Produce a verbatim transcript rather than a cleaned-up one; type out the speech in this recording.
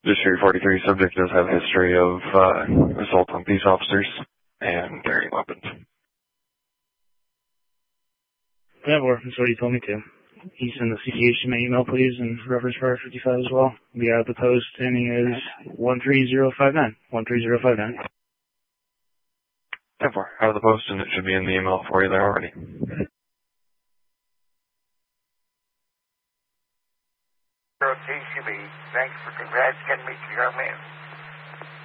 District forty-three subject does have a history of uh, assault on peace officers and carrying weapons. Yeah, well, that's what he told me to. He sent the C T H to my email, please, and reference for fifty-five as well. We have the post ending is one three zero five nine. one three zero five nine. ten four, out of the post, and it should be in the email for you there already. T C B, thanks for congrats getting me to your man.